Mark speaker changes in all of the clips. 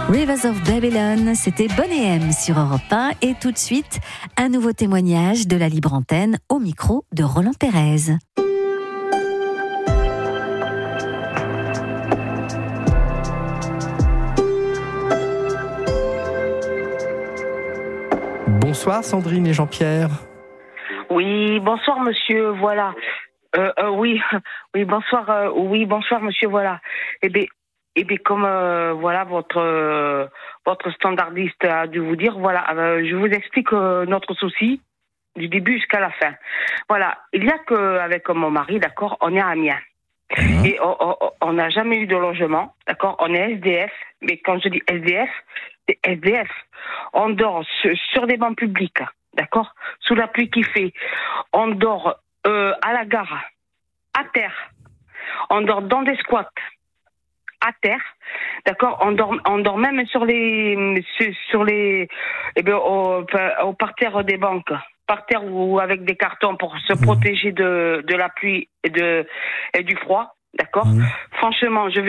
Speaker 1: Rivers of Babylon, c'était Bonnet M sur Europe 1 et tout de suite, un nouveau témoignage de la libre antenne au micro de Roland Pérez.
Speaker 2: Bonsoir Sandrine et Jean-Pierre.
Speaker 3: Oui, bonsoir monsieur, voilà. Oui, bonsoir monsieur, voilà. Eh bien, comme voilà votre standardiste a dû vous dire, voilà, je vous explique notre souci du début jusqu'à la fin. Voilà, il y a que avec mon mari, d'accord, on est à Amiens. Et on n'a jamais eu de logement, d'accord, on est SDF, mais quand je dis SDF, c'est SDF. On dort sur des bancs publics, d'accord, sous la pluie qui fait. On dort à la gare, à terre. On dort dans des squats, à terre, d'accord. On dort même sur les, au parterre des banques, par terre ou avec des cartons pour se protéger de la pluie et du froid, d'accord. Franchement, je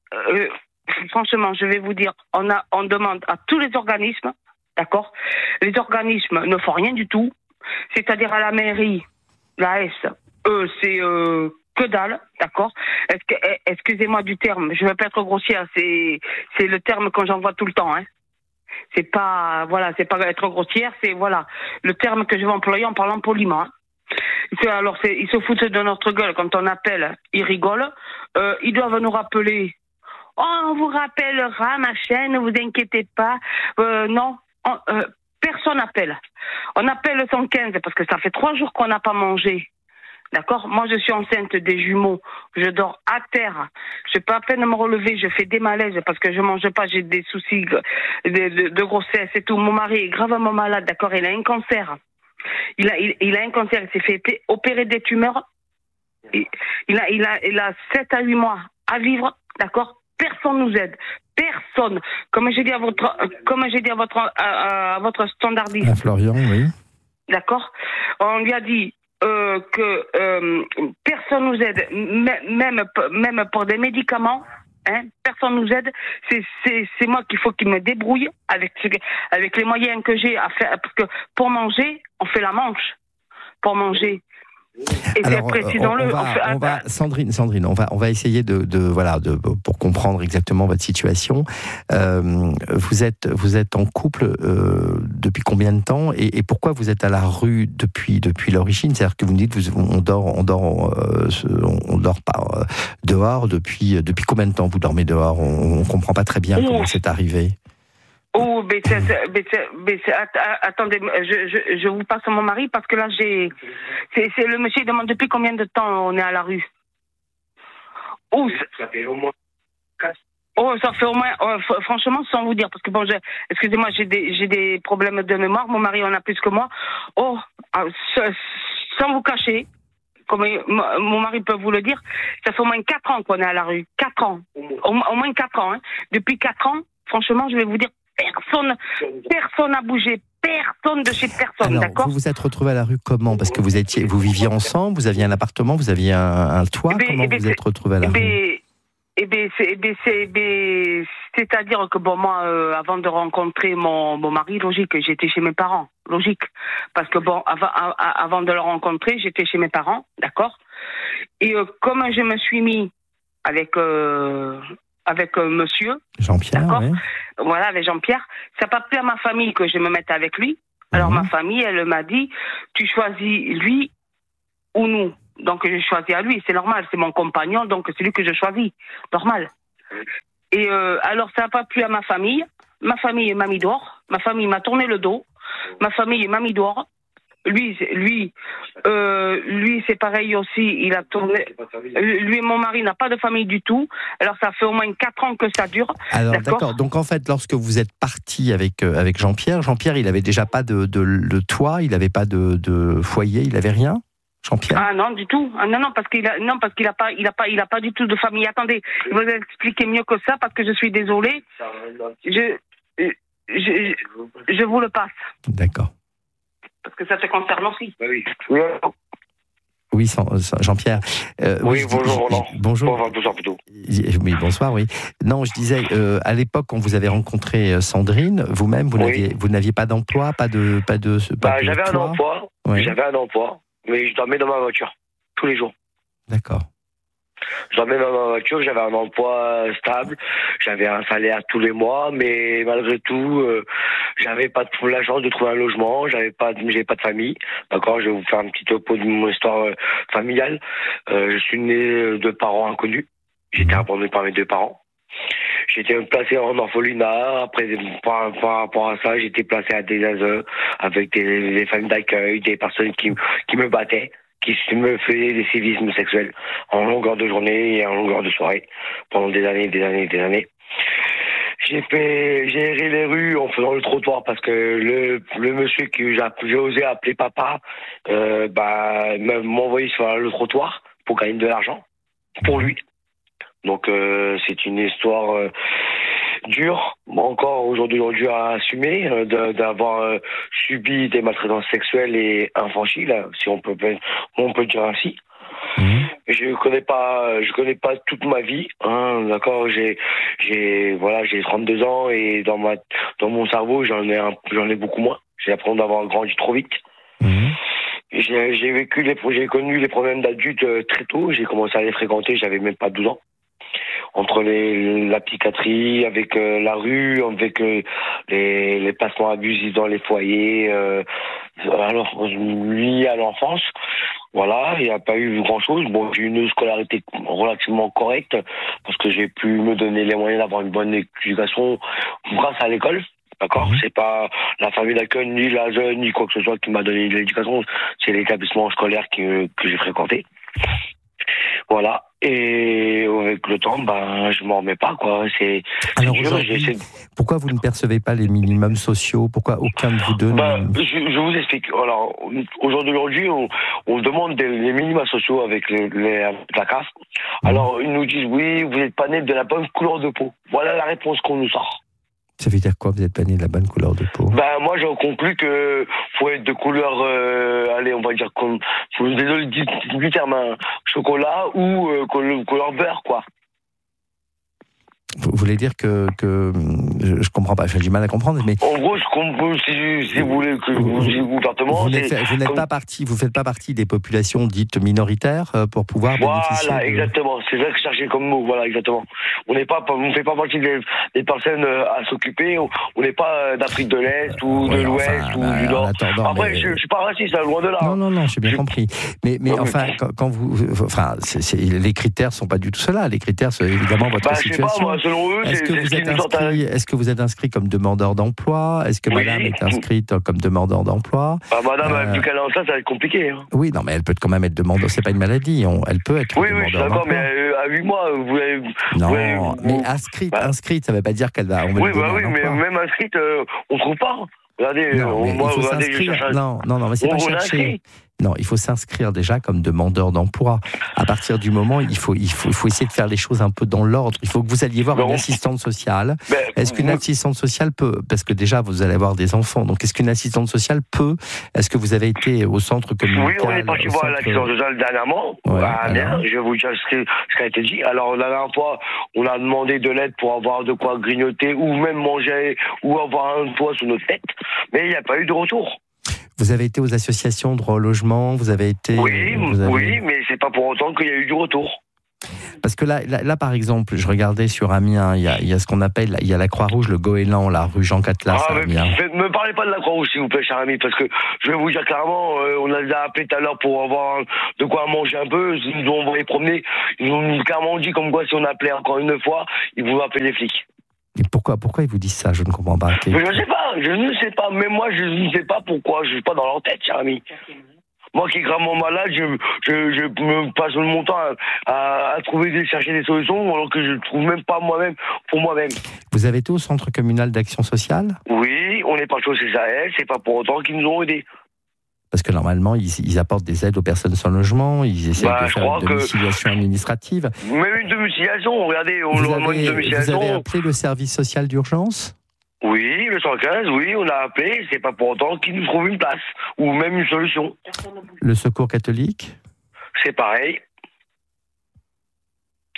Speaker 3: vais vous dire, on demande à tous les organismes, d'accord. Les organismes ne font rien du tout, c'est-à-dire à la mairie, la S, c'est que dalle, d'accord. Excusez-moi du terme, je ne veux pas être grossière, c'est le terme que j'envoie tout le temps, hein. C'est pas être grossière, c'est voilà le terme que je vais employer en parlant poliment. Hein. Ils se foutent de notre gueule quand on appelle, ils rigolent. Ils doivent nous rappeler. Oh, on vous rappellera, machin, ne vous inquiétez pas. Non, personne n'appelle. On appelle le 115 parce que ça fait 3 jours qu'on n'a pas mangé. D'accord. Moi, je suis enceinte des jumeaux. Je dors à terre. Je peux à peine me relever. Je fais des malaises parce que je mange pas. J'ai des soucis de grossesse et tout. Mon mari est gravement malade. D'accord. Il a un cancer. Il a un cancer. Il s'est fait opérer des tumeurs. Il a 7 à 8 mois à vivre. D'accord. Personne nous aide. Personne. Comme j'ai dit à votre standardiste.
Speaker 2: À Florian, oui.
Speaker 3: D'accord. On lui a dit que personne nous aide, même pour des médicaments, hein, personne nous aide. C'est moi qu'il faut qu'il me débrouille avec les moyens que j'ai à faire, parce que pour manger, on fait la manche pour manger. Et
Speaker 2: alors, Sandrine, on va essayer pour comprendre exactement votre situation. Vous êtes en couple depuis combien de temps et pourquoi vous êtes à la rue depuis l'origine? C'est-à-dire que vous me dites on dort pas dehors depuis combien de temps vous dormez dehors? On comprend pas très bien comment c'est arrivé.
Speaker 3: Oh, attendez, je vous passe mon mari parce que là c'est le monsieur demande depuis combien de temps on est à la rue. Ça fait au moins 4. Ça fait au moins, franchement, sans vous dire, parce que bon, excusez-moi, j'ai des problèmes de mémoire, mon mari en a plus que moi. Sans vous cacher, comme mon mari peut vous le dire, ça fait au moins 4 ans qu'on est à la rue. 4 ans. Au moins 4 ans, hein. Depuis 4 ans, franchement, je vais vous dire, personne n'a bougé, personne de chez personne.
Speaker 2: Alors,
Speaker 3: d'accord.
Speaker 2: vous vous êtes retrouvé à la rue comment? Parce que vous viviez ensemble, vous aviez un appartement, vous aviez un toit. Comment vous êtes retrouvé à la rue?
Speaker 3: C'est-à-dire que bon, moi, avant de rencontrer mon mari, logique, j'étais chez mes parents, logique, parce que bon, avant de le rencontrer, j'étais chez mes parents, d'accord. Et comme je me suis mis avec monsieur
Speaker 2: Jean-Pierre,
Speaker 3: d'accord,
Speaker 2: oui.
Speaker 3: Voilà, avec Jean-Pierre, ça n'a pas plu à ma famille que je me mette avec lui. Alors ma famille, elle m'a dit, tu choisis lui ou nous. Donc je choisis à lui, c'est normal, c'est mon compagnon, donc c'est lui que je choisis, normal. Et alors ça n'a pas plu à ma famille m'a mis dehors, ma famille m'a tourné le dos, ma famille m'a mis dehors. Lui, c'est pareil aussi. Il a tourné. Lui et mon mari n'a pas de famille du tout. Alors ça fait au moins 4 ans que ça dure.
Speaker 2: Alors d'accord. Donc en fait, lorsque vous êtes parti avec Jean-Pierre, il avait déjà pas de toit, il avait pas de foyer, il avait rien. Jean-Pierre.
Speaker 3: Ah non, du tout. Ah, non, parce qu'il a pas du tout de famille. Attendez, je vais vous expliquer mieux que ça parce que je suis désolée. Je vous le passe.
Speaker 2: D'accord.
Speaker 3: Parce que ça te concerne aussi.
Speaker 4: Oui.
Speaker 2: Oui, Jean-Pierre.
Speaker 4: Oui, bonjour Roland.
Speaker 2: Bonjour.
Speaker 4: Bonjour plutôt.
Speaker 2: Oui, bonsoir, oui. Non, je disais, à l'époque, quand vous avez rencontré Sandrine, vous-même, vous n'aviez pas d'emploi,
Speaker 4: j'avais un emploi, mais je dormais dans ma voiture, tous les jours.
Speaker 2: D'accord.
Speaker 4: Je dormais dans ma voiture, j'avais un emploi stable, j'avais un salaire tous les mois, mais malgré tout, j'avais pas la chance de trouver un logement, j'avais pas de famille. D'accord, je vais vous faire un petit topo de mon histoire familiale. Je suis né de parents inconnus. J'étais abandonné par mes 2 parents. J'ai été placé en orphelinat. Après, par rapport à ça, j'ai été placé à des ASE avec des familles d'accueil, des personnes qui me battaient, qui me faisaient des sévices sexuels en longueur de journée et en longueur de soirée pendant des années. J'ai erré les rues en faisant le trottoir parce que le monsieur que j'ai osé appeler papa m'a envoyé sur le trottoir pour gagner de l'argent pour lui. Donc c'est une histoire dure, encore aujourd'hui à assumer, d'avoir subi des maltraitances sexuelles et infantiles, si on peut dire ainsi. Je connais pas toute ma vie, hein, d'accord. J'ai 32 ans et dans mon cerveau j'en ai beaucoup moins. J'ai l'impression d'avoir grandi trop vite. J'ai connu les problèmes d'adultes très tôt. J'ai commencé à les fréquenter, j'avais même pas 12 ans. Entre la psychiatrie, avec la rue, avec les placements abusifs dans les foyers, alors liés à l'enfance. Voilà, il n'y a pas eu grand-chose. Bon, j'ai eu une scolarité relativement correcte parce que j'ai pu me donner les moyens d'avoir une bonne éducation grâce à l'école. D'accord, c'est pas la famille d'accueil, ni la jeune, ni quoi que ce soit qui m'a donné de l'éducation. C'est l'établissement scolaire que j'ai fréquenté. Voilà. Et avec le temps, je m'en remets pas, quoi.
Speaker 2: Alors aujourd'hui, pourquoi vous ne percevez pas les minimums sociaux? Pourquoi aucun de vous deux
Speaker 4: je vous explique. Alors, aujourd'hui, on demande les minima sociaux avec la CAF. Alors, ils nous disent, oui, vous n'êtes pas né de la bonne couleur de peau. Voilà la réponse qu'on nous sort.
Speaker 2: Ça veut dire quoi, vous n'êtes pas né de la bonne couleur de peau?
Speaker 4: Moi, j'en conclus que faut être de couleur, on va dire comme, désolé du terme, chocolat ou couleur beurre, quoi.
Speaker 2: Vous voulez dire que je comprends pas, j'ai du mal à comprendre, mais
Speaker 4: en gros, ce qu'on peut, si vous voulez que
Speaker 2: vous faites pas partie des populations dites minoritaires pour pouvoir bénéficier.
Speaker 4: Voilà, exactement. C'est ça que je cherchais comme mot. Voilà, exactement. On fait pas partie des personnes à s'occuper. On n'est pas d'Afrique de l'Est ou de l'Ouest ou du Nord. Après, je suis pas raciste, loin de là.
Speaker 2: Non, j'ai bien compris. Mais enfin, quand les critères sont pas du tout cela. Les critères, c'est évidemment votre situation.
Speaker 4: Je sais pas, moi, selon eux,
Speaker 2: est-ce que vous êtes inscrit comme demandeur d'emploi? Est-ce que madame est inscrite comme demandeur d'emploi?
Speaker 4: Madame, vu qu'elle est en ça va être compliqué. Hein.
Speaker 2: Oui, non, mais elle peut quand même être demandeur. C'est pas une maladie. Elle peut être demandeur d'emploi. Oui, je suis d'accord,
Speaker 4: mais à 8 mois,
Speaker 2: mais inscrite, ça veut pas dire qu'elle va.
Speaker 4: Oui, mais même inscrite, on trouve pas. Regardez,
Speaker 2: mais c'est pas chercher. Non, il faut s'inscrire déjà comme demandeur d'emploi. À partir du moment, il faut essayer de faire les choses un peu dans l'ordre. Il faut que vous alliez voir une assistante sociale. Est-ce qu'une assistante sociale peut, parce que déjà vous allez avoir des enfants, donc est-ce qu'une assistante sociale peut, est-ce que vous avez été au centre communautaire?
Speaker 4: Oui, on est parti voir l'assistante sociale dernièrement. Bien, je vais vous dire ce qui a été dit. Alors la dernière fois, on a demandé de l'aide pour avoir de quoi grignoter ou même manger ou avoir un toit sous notre tête, mais il n'y a pas eu de retour.
Speaker 2: Vous avez été aux associations de relogement, vous avez été...
Speaker 4: Oui, mais c'est pas pour autant qu'il y a eu du retour.
Speaker 2: Parce que là, par exemple, je regardais sur Amiens, il y a ce qu'on appelle, il y a la Croix-Rouge, le Goéland, la rue Jean Catlas à Amiens.
Speaker 4: Me parlez pas de la Croix-Rouge, s'il vous plaît, cher ami, parce que je vais vous dire clairement, on a déjà appelé tout à l'heure pour avoir de quoi manger un peu, ils nous ont envoyé promener, ils nous ont clairement dit comme quoi si on appelait encore une fois, ils pouvaient appeler les flics.
Speaker 2: Et pourquoi ils vous disent ça? Je ne comprends pas.
Speaker 4: Je ne sais pas. Même moi, je ne sais pas pourquoi. Je ne suis pas dans leur tête, cher ami. Moi qui est gravement malade, je me passe mon temps à chercher des solutions, alors que je ne trouve même pas pour moi-même.
Speaker 2: Vous avez été au centre communal d'action sociale?
Speaker 4: Oui, on est parti au CSAS, c'est pas pour autant qu'ils nous ont aidés.
Speaker 2: Parce que normalement, ils apportent des aides aux personnes sans logement, ils essaient de faire une domiciliation administrative.
Speaker 4: Même une domiciliation, regardez,
Speaker 2: vous avez appelé le service social d'urgence?
Speaker 4: Oui, le 115, oui, on a appelé, c'est pas pour autant qu'ils nous trouvent une place, ou même une solution.
Speaker 2: Le secours catholique?
Speaker 4: C'est pareil.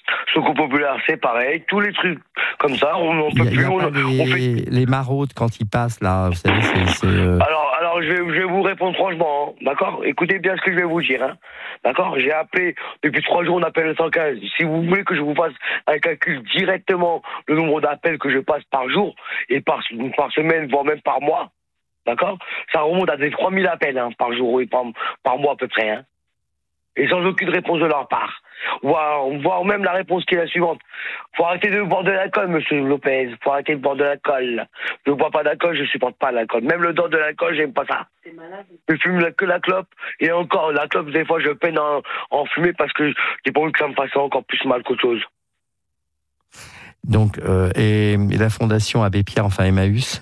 Speaker 4: Secours populaire, c'est pareil. Tous les trucs comme ça, on n'en peut plus.
Speaker 2: On fait les maraudes quand ils passent là. Vous savez,
Speaker 4: Alors, je vais vous répondre franchement, hein, d'accord. Écoutez bien ce que je vais vous dire, hein, d'accord. J'ai appelé depuis 3 jours, on appelle le 115. Si vous voulez que je vous fasse un calcul directement le nombre d'appels que je passe par jour et par semaine, voire même par mois, d'accord. Ça remonte à des 3000 appels hein, par jour et par mois à peu près, hein. Et sans aucune réponse de leur part. Voire même la réponse qui est la suivante. Faut arrêter de boire de l'alcool, monsieur Lopez. Faut arrêter de boire de l'alcool. Je ne bois pas d'alcool, je supporte pas l'alcool. Même le don de l'alcool, j'aime pas ça. T'es malade. Je fume que la clope. Et encore, la clope, des fois, je peine en fumer parce que j'ai pas envie que ça me fasse encore plus mal qu'autre chose.
Speaker 2: Donc, et la fondation Abbé Pierre, enfin Emmaüs?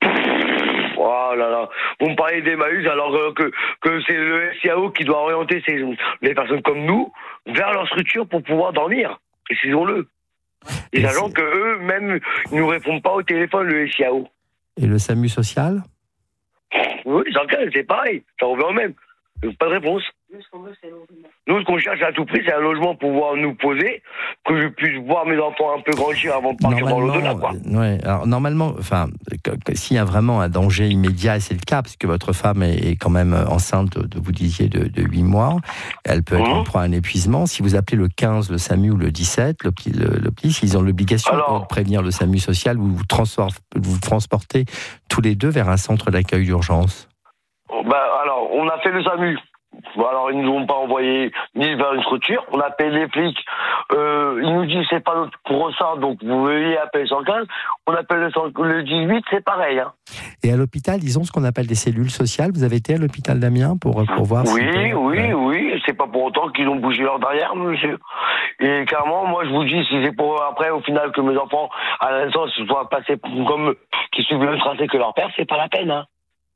Speaker 4: Oh là là, vous me parlez d'Emmaüs alors que c'est le SIAO qui doit orienter les personnes comme nous vers leur structure pour pouvoir dormir. Précisons-le. Et sachant qu'eux-mêmes ne nous répondent pas au téléphone, le SIAO.
Speaker 2: Et le SAMU social?
Speaker 4: Oui, c'est pareil, ça revient au même. Pas de réponse. Nous, ce qu'on cherche à tout prix, c'est un logement pour pouvoir nous poser, que je puisse voir mes enfants un peu grandir avant de partir dans l'au-delà, quoi.
Speaker 2: Ouais, alors normalement, enfin, s'il y a vraiment un danger immédiat, et c'est le cas, parce que votre femme est quand même enceinte, vous disiez, de 8 mois, elle peut être en proie à un épuisement. Si vous appelez le 15, le SAMU ou le 17, l'OPIS, ils ont l'obligation de prévenir le SAMU social, vous transportez tous les deux vers un centre d'accueil d'urgence.
Speaker 4: Alors, on a fait le SAMU. Alors, ils ne nous ont pas envoyé ni vers une structure. On a appelé les flics. Ils nous disent c'est pas notre pour ça, donc vous veuillez appeler 115. On appelle le 18, c'est pareil. Hein.
Speaker 2: Et à l'hôpital, ils ont ce qu'on appelle des cellules sociales. Vous avez été à l'hôpital d'Amiens pour voir
Speaker 4: Oui. C'est pas pour autant qu'ils ont bougé leur derrière, monsieur. Et clairement, moi, je vous dis, si c'est pour après, au final, que mes enfants, à la naissance, soient passés comme qui suivent le même tracé que leur père, c'est pas la peine. Hein.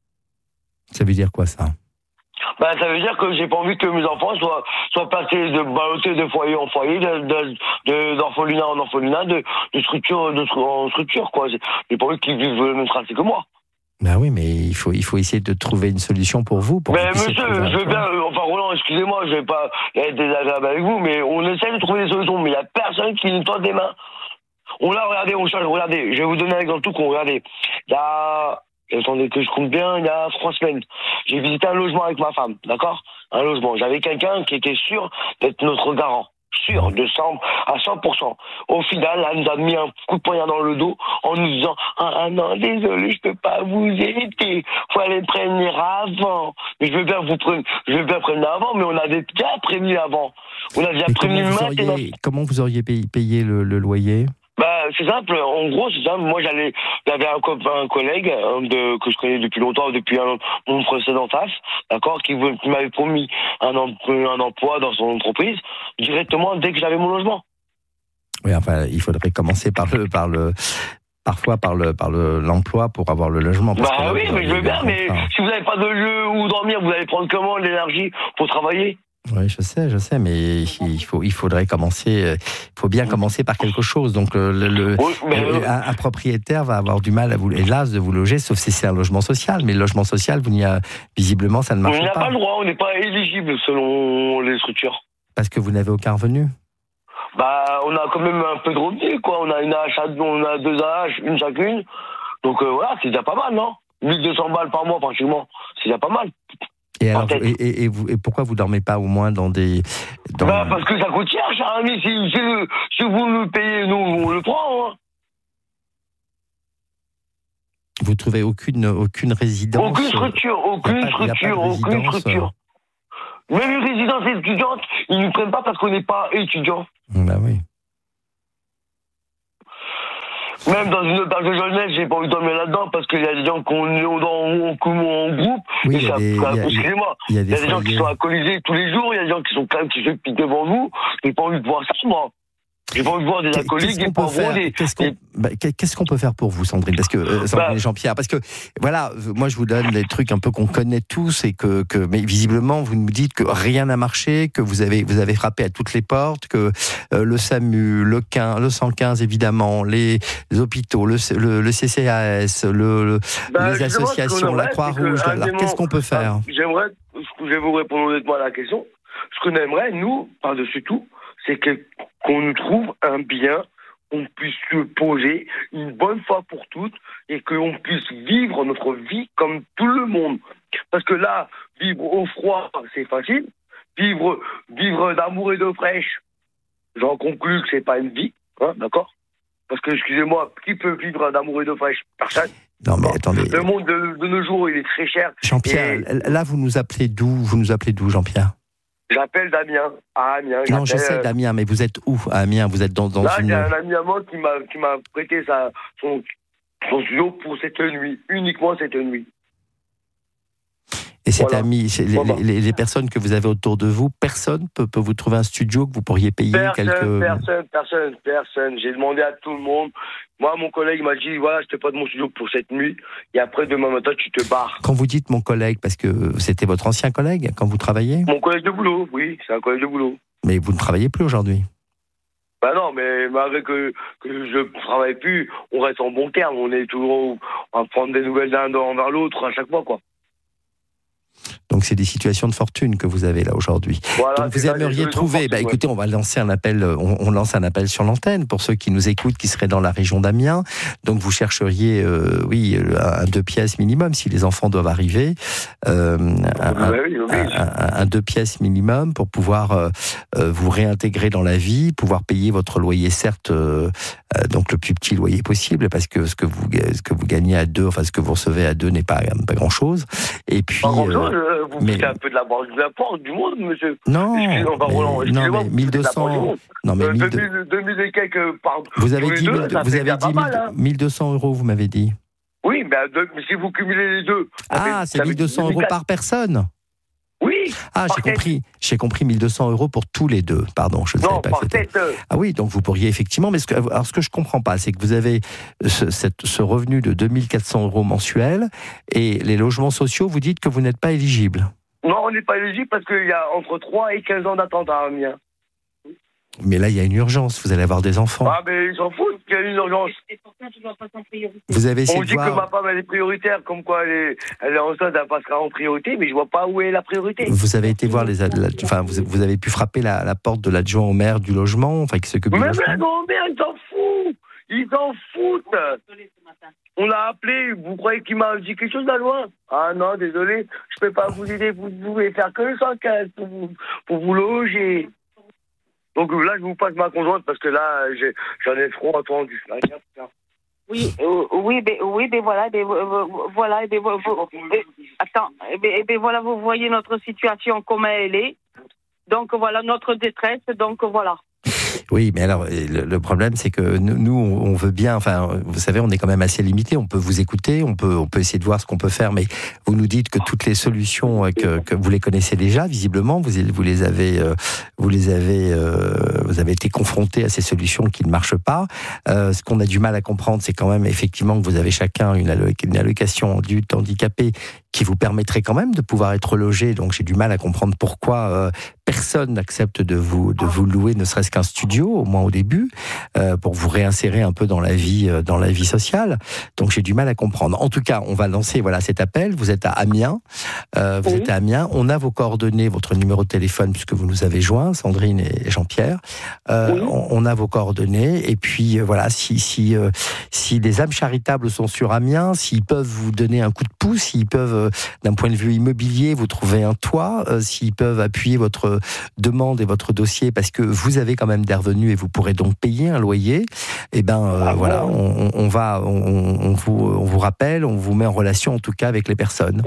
Speaker 2: Ça veut dire quoi, ça?
Speaker 4: Ça veut dire que j'ai pas envie que mes enfants soient passés de ballottés de foyer en foyer, d'orphelinat en orphelinat, de structure en structure, quoi. J'ai pas envie qu'ils vivent le même tracé que moi.
Speaker 2: Ben oui, mais il faut essayer de trouver une solution pour vous.
Speaker 4: Mais monsieur, je veux bien, Roland, excusez-moi, je vais pas être désagréable avec vous, mais on essaie de trouver des solutions, mais il y a personne qui nous tend des mains. Regardez, je vais vous donner un exemple tout con, regardez. Attendez que je compte bien, il y a 3 semaines. J'ai visité un logement avec ma femme, d'accord? Un logement. J'avais quelqu'un qui était sûr d'être notre garant. Sûr, à 100%. Au final, elle nous a mis un coup de poignard dans le dos en nous disant « Ah non, désolé, je peux pas vous aider. Faut aller prévenir avant. » Mais je veux bien prévenir avant, mais on a déjà prévenu avant. On a déjà prévenu maintenant.
Speaker 2: Comment vous auriez payé le loyer?
Speaker 4: C'est simple, en gros, c'est simple. Moi, j'avais un collègue que je connais depuis longtemps, depuis mon précédent taf, d'accord, qui m'avait promis un emploi dans son entreprise directement dès que j'avais mon logement.
Speaker 2: Oui, enfin, il faudrait commencer par l'emploi pour avoir le logement.
Speaker 4: Oui, mais je veux bien, mais si vous n'avez pas de lieu où dormir, vous allez prendre comment l'énergie pour travailler?
Speaker 2: Oui, je sais, mais il faudrait commencer. Il faut bien commencer par quelque chose. Donc, un propriétaire va avoir du mal hélas, de vous loger, sauf si c'est un logement social. Mais le logement social, visiblement, ça ne marche pas.
Speaker 4: On n'a pas le droit, on n'est pas éligible selon les structures.
Speaker 2: Parce que vous n'avez aucun revenu.
Speaker 4: On a quand même un peu de revenus, quoi. On a on a 2 AH, une chacune. Donc voilà, c'est déjà pas mal, non? 1200 balles par mois, pratiquement. C'est déjà pas mal.
Speaker 2: Et alors, et pourquoi vous dormez pas au moins dans des...
Speaker 4: parce que ça coûte cher, cher ami. Si vous nous payez, nous, on le prend. Hein.
Speaker 2: Vous trouvez aucune résidence?
Speaker 4: Aucune structure. Même une résidence étudiante, ils ne nous prennent pas parce qu'on n'est pas étudiant.
Speaker 2: Bah oui.
Speaker 4: Même dans une auberge de jeunesse, j'ai pas envie de dormir là-dedans parce qu'il y a des gens qu'on est en groupe.
Speaker 2: Oui,
Speaker 4: excusez-moi. Il y a des gens qui sont alcoolisés tous les jours, il y a des gens qui sont quand même qui se piquent devant vous. J'ai pas envie de voir ça, moi. J'ai pas envie de voir des alcooliques, des pauvres.
Speaker 2: Qu'est-ce qu'on peut faire pour vous, Sandrine? Parce que Sandrine et Jean-Pierre, parce que voilà, moi je vous donne des trucs un peu qu'on connaît tous et mais visiblement vous nous dites que rien n'a marché, que vous avez frappé à toutes les portes, que le SAMU, le 115 évidemment, les hôpitaux, le CCAS, les associations, la Croix-Rouge. Alors qu'est-ce qu'on peut faire?
Speaker 4: Je vais vous répondre honnêtement à la question. Ce qu'on aimerait, nous, par-dessus tout, c'est qu'on nous trouve un bien, qu'on puisse se poser une bonne fois pour toutes et qu'on puisse vivre notre vie comme tout le monde. Parce que là, vivre au froid, c'est facile. Vivre d'amour et d'eau fraîche, j'en conclus que c'est pas une vie, hein, d'accord ? Parce que, excusez-moi, qui peut vivre d'amour et d'eau fraîche ? Personne.
Speaker 2: Non, mais attendez.
Speaker 4: Le monde de nos jours, il est très cher.
Speaker 2: Jean-Pierre, là, vous nous appelez d'où, Jean-Pierre ?
Speaker 4: J'appelle Damien, à Amiens.
Speaker 2: Non, je sais Damien, mais vous êtes où à Amiens ? Vous êtes dans
Speaker 4: là,
Speaker 2: une...
Speaker 4: il y a un ami à moi qui m'a prêté son studio pour cette nuit, uniquement cette nuit.
Speaker 2: Et cet
Speaker 4: voilà.
Speaker 2: ami, les personnes que vous avez autour de vous, personne peut vous trouver un studio que vous pourriez payer
Speaker 4: Personne. J'ai demandé à tout le monde. Moi, mon collègue m'a dit, voilà, je te prête mon studio pour cette nuit, et après, demain matin, tu te barres.
Speaker 2: Quand vous dites mon collègue, parce que c'était votre ancien collègue quand vous travailliez ?
Speaker 4: Mon collègue de boulot, oui, c'est un collègue de boulot.
Speaker 2: Mais vous ne travaillez plus aujourd'hui ?
Speaker 4: Bah non, mais malgré que je travaille plus, on reste en bon terme, on est toujours à prendre des nouvelles d'un envers l'autre à chaque fois, quoi.
Speaker 2: Donc c'est des situations de fortune que vous avez là aujourd'hui.
Speaker 4: Voilà,
Speaker 2: donc vous aimeriez trouver, écoutez, on va lancer un appel, on lance un appel sur l'antenne pour ceux qui nous écoutent, qui seraient dans la région d'Amiens. Donc vous chercheriez, un 2 pièces minimum si les enfants doivent arriver, un 2 pièces minimum pour pouvoir vous réintégrer dans la vie, pouvoir payer votre loyer, certes, donc le plus petit loyer possible, parce que ce que vous gagnez à 2, enfin ce que vous recevez à 2 n'est pas grand chose. Et puis
Speaker 4: vous faites un peu de la porte du monde, monsieur.
Speaker 2: Non, mais 1200. Non, mais
Speaker 4: 2000 et quelques par.
Speaker 2: Vous avez dit 1200 euros, vous m'avez dit.
Speaker 4: Oui, mais si vous cumulez les deux.
Speaker 2: C'est 1200 euros par personne.
Speaker 4: Oui.
Speaker 2: J'ai compris 1200 euros pour tous les deux. Pardon, je ne savais pas. Ah oui, donc vous pourriez effectivement. Mais ce que je comprends pas, c'est que vous avez ce revenu de 2400 euros mensuel et les logements sociaux, vous dites que vous n'êtes pas éligible.
Speaker 4: Non, on n'est pas éligible parce qu'il y a entre 3 et 15 ans d'attente à Amiens.
Speaker 2: Mais là, il y a une urgence. Vous allez avoir des enfants.
Speaker 4: Ah, mais ils s'en foutent qu'il y a une urgence. Et pourtant, tu dois passer en priorité.
Speaker 2: Vous avez essayé
Speaker 4: on dit que ma femme, elle est prioritaire, comme quoi elle est enceinte, elle passera en priorité, mais je vois pas où est la priorité.
Speaker 2: Vous avez été voir vous avez pu frapper la porte de l'adjoint au maire du logement, qui s'occupe du logement.
Speaker 4: Mais l'adjoint au maire, ils s'en foutent. On l'a appelé, vous croyez qu'il m'a dit quelque chose là loin ? Ah non, désolé, je peux pas vous aider, vous pouvez faire que 115 pour vous loger. Donc là, je vous passe ma conjointe parce que là, j'en ai trop entendu.
Speaker 3: Oui, mais voilà, voilà, vous voyez notre situation, comment elle est. Donc voilà, notre détresse, donc voilà.
Speaker 2: Oui, mais alors, le problème, c'est que nous, on veut bien, vous savez, on est quand même assez limité, on peut vous écouter, on peut essayer de voir ce qu'on peut faire, mais vous nous dites que toutes les solutions, que vous les connaissez déjà, visiblement, vous avez été confrontés à ces solutions qui ne marchent pas. Ce qu'on a du mal à comprendre, c'est quand même, effectivement, que vous avez chacun une allocation adulte handicapé qui vous permettrait quand même de pouvoir être logé, donc j'ai du mal à comprendre pourquoi personne n'accepte de vous louer, ne serait-ce qu'un studio, au moins au début, pour vous réinsérer un peu dans la vie sociale. Donc j'ai du mal à comprendre. En tout cas, on va lancer cet appel. Vous êtes à Amiens. Êtes à Amiens. On a vos coordonnées, votre numéro de téléphone, puisque vous nous avez joints, Sandrine et Jean-Pierre. On a vos coordonnées. Et puis si les âmes charitables sont sur Amiens, s'ils peuvent vous donner un coup de pouce, s'ils peuvent, d'un point de vue immobilier, vous trouver un toit, s'ils peuvent appuyer votre demande et votre dossier, parce que vous avez quand même des revenus et vous pourrez donc payer un loyer, on vous rappelle, on vous met en relation en tout cas avec les personnes.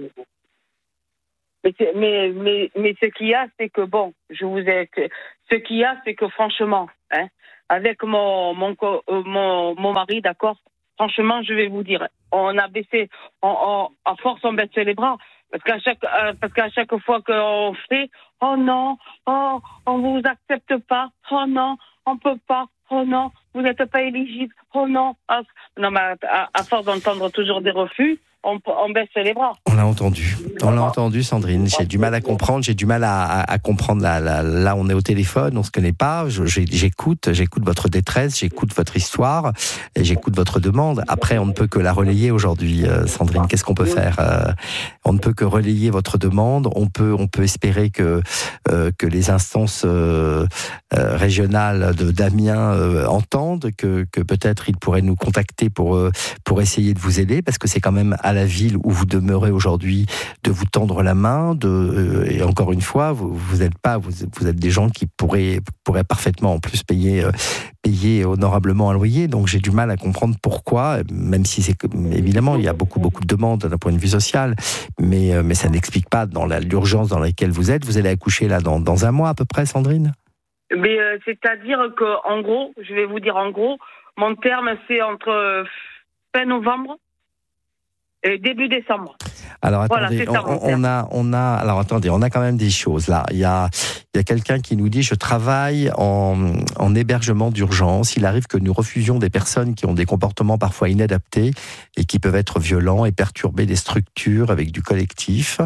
Speaker 3: Mais ce qu'il y a, c'est que ce qu'il y a, c'est que franchement, avec mon mari, d'accord, franchement, je vais vous dire, on a baissé, à force on baisse les bras, parce qu'à chaque fois qu'on fait, oh non, oh on vous accepte pas, oh non, on peut pas, oh non, vous n'êtes pas éligible, oh non, non mais à force d'entendre toujours des refus, on baisse les bras.
Speaker 2: On l'a entendu, Sandrine. J'ai du mal à comprendre, j'ai du mal à comprendre. Là, on est au téléphone, on se connaît pas. J'écoute votre détresse, j'écoute votre histoire et j'écoute votre demande. Après, on ne peut que la relayer aujourd'hui, Sandrine. Qu'est-ce qu'on peut faire? On ne peut que relayer votre demande. On peut espérer que les instances régionales d'Amiens entendent que peut-être ils pourraient nous contacter pour essayer de vous aider, parce que c'est quand même à la ville où vous demeurez aujourd'hui de vous tendre la main. Et encore une fois, vous êtes des gens qui pourraient parfaitement en plus payer honorablement un loyer. Donc j'ai du mal à comprendre pourquoi, même si évidemment il y a beaucoup de demandes d'un point de vue social, mais ça n'explique pas dans l'urgence dans laquelle vous êtes. Vous allez accoucher là dans un mois à peu près, Sandrine?
Speaker 3: Mais c'est-à-dire que en gros, je vais vous dire en gros, mon terme c'est entre fin novembre et début décembre.
Speaker 2: Alors attendez,
Speaker 3: voilà,
Speaker 2: on a quand même des choses là. Il y a quelqu'un qui nous dit: je travaille en hébergement d'urgence. Il arrive que nous refusions des personnes qui ont des comportements parfois inadaptés et qui peuvent être violents et perturber des structures avec du collectif.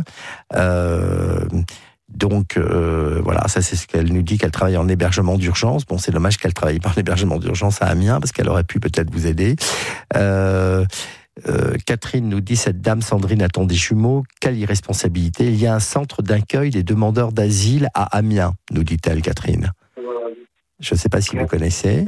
Speaker 2: Donc voilà, ça c'est ce qu'elle nous dit, qu'elle travaille en hébergement d'urgence. Bon, c'est dommage qu'elle travaille pas en hébergement d'urgence à Amiens, parce qu'elle aurait pu peut-être vous aider. Catherine nous dit: cette dame Sandrine attend des jumeaux, quelle irresponsabilité. Il y a un centre d'accueil des demandeurs d'asile à Amiens, nous dit-elle, Catherine. Je ne sais pas si vous connaissez.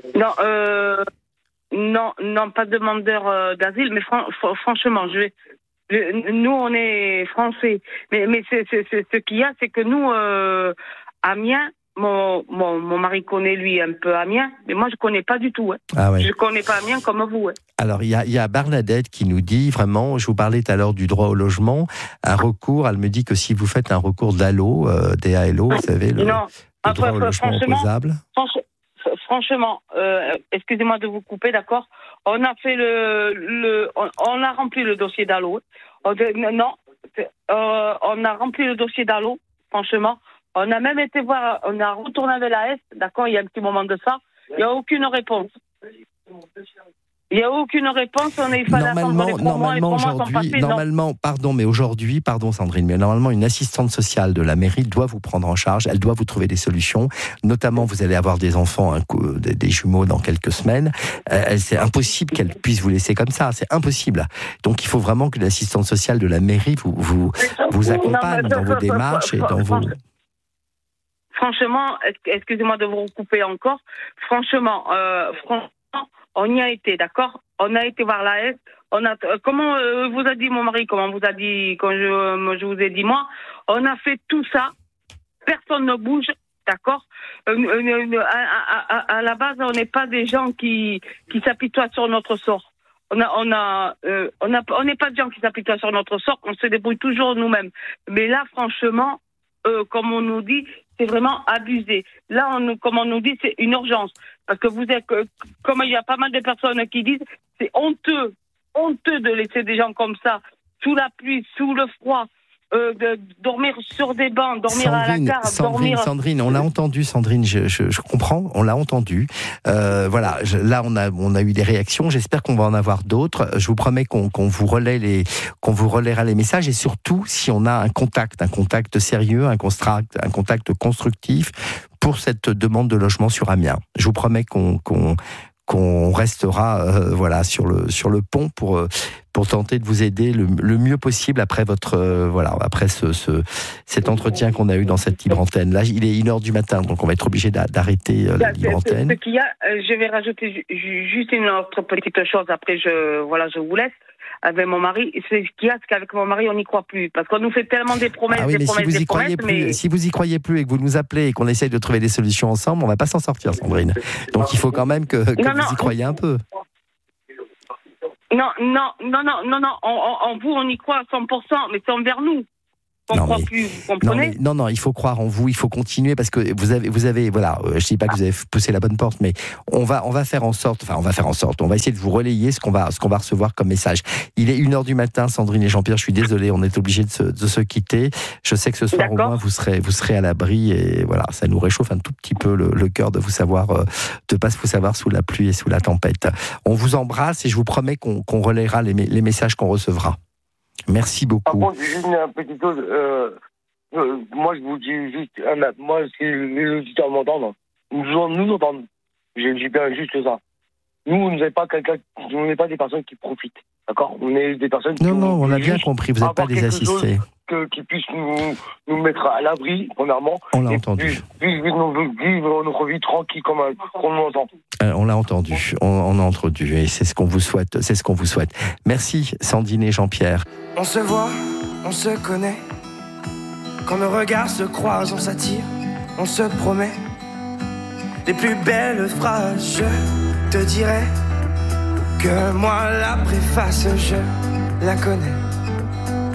Speaker 3: Non, pas demandeur d'asile, mais franchement, nous on est français, mais ce qu'il y a, c'est que nous, Amiens, mon mari connaît lui un peu Amiens, mais moi je connais pas du tout. Hein.
Speaker 2: Ah ouais.
Speaker 3: Je connais pas Amiens comme vous. Hein.
Speaker 2: Alors il y a Bernadette qui nous dit vraiment, je vous parlais tout à l'heure du droit au logement, un recours. Elle me dit que si vous faites un recours d'ALO, DALO, vous savez, le droit au logement opposable.
Speaker 3: Franchement, excusez-moi de vous couper, d'accord. On a fait on a rempli le dossier d'ALO. On a rempli le dossier d'ALO, franchement. On a même été voir, on a retourné avec la S, d'accord, il y a un petit moment de ça. Il n'y a aucune réponse.
Speaker 2: Pardon Sandrine, mais normalement une assistante sociale de la mairie doit vous prendre en charge, elle doit vous trouver des solutions, notamment vous allez avoir des enfants, des jumeaux dans quelques semaines, c'est impossible qu'elle puisse vous laisser comme ça, c'est impossible. Donc il faut vraiment que l'assistante sociale de la mairie vous accompagne dans vos démarches et dans vos...
Speaker 3: Franchement, excusez-moi de vous couper encore, franchement, on y a été, d'accord. On a été voir la S. Comment vous a dit mon mari, comment vous a dit quand je vous ai dit moi. On a fait tout ça. Personne ne bouge, d'accord. À la base, on n'est pas des gens qui s'apitoient sur notre sort. On n'est pas des gens qui s'apitoient sur notre sort. On se débrouille toujours nous-mêmes. Mais là, franchement, comme on nous dit, c'est vraiment abusé. Là, comme on nous dit, c'est une urgence. Parce que comme il y a pas mal de personnes qui disent, c'est honteux de laisser des gens comme ça, sous la pluie, sous le froid, de dormir sur des bancs, dormir à la gare,
Speaker 2: Sandrine, on l'a entendu, Sandrine, je comprends, on l'a entendu. Voilà, là on a eu des réactions. J'espère qu'on va en avoir d'autres. Je vous promets qu'on vous relaiera les messages, et surtout si on a un contact sérieux, un contact constructif pour cette demande de logement sur Amiens. Je vous promets qu'on restera sur le pont pour tenter de vous aider le mieux possible après après cet entretien qu'on a eu dans cette libre antenne. Là, il est 1h du matin, donc on va être obligé d'arrêter la libre antenne.
Speaker 3: Ce qu'il y a, je vais rajouter juste une autre petite chose, après je vous laisse. Avec mon mari, c'est ce qu'il y a, c'est qu'avec mon mari, on n'y croit plus. Parce qu'on nous fait tellement des promesses,
Speaker 2: Si vous y croyez plus et que vous nous appelez et qu'on essaye de trouver des solutions ensemble, on va pas s'en sortir, Sandrine. Donc il faut quand même que vous y croyez un peu.
Speaker 3: Non. En vous, on y croit à 100%, mais c'est envers nous qu'on ne croit plus, vous comprenez ?
Speaker 2: Non, il faut croire en vous, il faut continuer parce que vous avez voilà, je dis pas que vous avez poussé la bonne porte, mais on va faire en sorte, on va essayer de vous relayer ce qu'on va recevoir comme message. Il est 1h du matin, Sandrine et Jean-Pierre, je suis désolé, on est obligé de se quitter. Je sais que ce soir,
Speaker 3: D'accord.
Speaker 2: au moins, vous serez à l'abri et voilà, ça nous réchauffe un tout petit peu le cœur de vous savoir, de pas vous savoir sous la pluie et sous la tempête. On vous embrasse et je vous promets qu'on relaiera les messages qu'on recevra. Merci beaucoup.
Speaker 4: Par contre, juste une petite chose. Moi, je vous dis juste, moi, si les auditeurs m'entendent, nous entendent. Je dis bien juste ça. Nous, on n'est pas des personnes qui profitent. D'accord ? On est des personnes qui.
Speaker 2: Non, on a bien compris. Vous n'êtes pas des assistés.
Speaker 4: Qui puissent nous mettre à l'abri, premièrement.
Speaker 2: On l'a entendu.
Speaker 4: Puis vivre notre vie tranquille comme on l'entend.
Speaker 2: On l'a entendu. On a entendu. Et c'est ce qu'on vous souhaite. Merci, Sandrine et Jean-Pierre.
Speaker 5: On se voit, on se connaît. Quand nos regards se croisent, on s'attire, on se promet. Les plus belles phrases, je te dirai que moi la préface, je la connais.